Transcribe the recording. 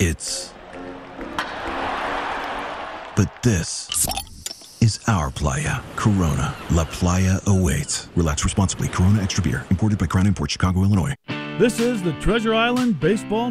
It's... But this is our playa. Corona. La Playa awaits. Relax responsibly. Corona Extra Beer. Imported by Crown Imports, Chicago, Illinois. This is the Treasure Island Baseball